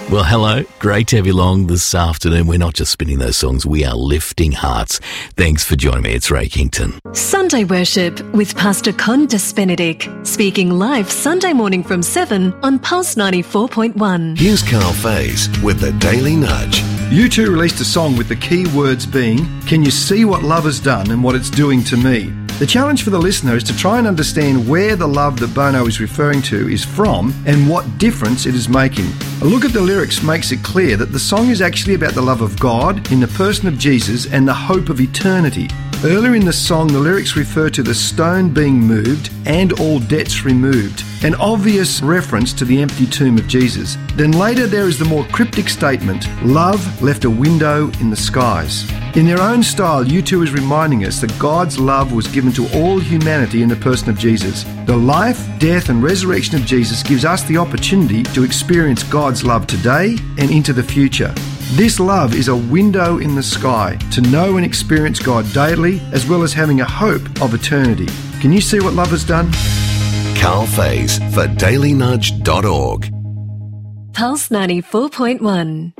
Well, hello. Great to have you along this afternoon. We're not just spinning those songs, we are lifting hearts. Thanks for joining me. It's Ray Kington. Sunday Worship with Pastor Condis Benedict, speaking live Sunday morning from 7 on Pulse 94.1. Here's Carl Faze with the Daily Nudge. U2 released a song with the key words being, "Can you see what love has done and what it's doing to me?" The challenge for the listener is to try and understand where the love that Bono is referring to is from and what difference it is making. A look at the lyrics makes it clear that the song is actually about the love of God in the person of Jesus and the hope of eternity. Earlier in the song, the lyrics refer to the stone being moved and all debts removed, an obvious reference to the empty tomb of Jesus. Then later there is the more cryptic statement, "Love left a window in the skies." In their own style, U2 is reminding us that God's love was given to all humanity in the person of Jesus. The life, death and resurrection of Jesus gives us the opportunity to experience God's love today and into the future. This love is a window in the sky to know and experience God daily, as well as having a hope of eternity. Can you see what love has done? Carl Faze for dailynudge.org. Pulse 94.1.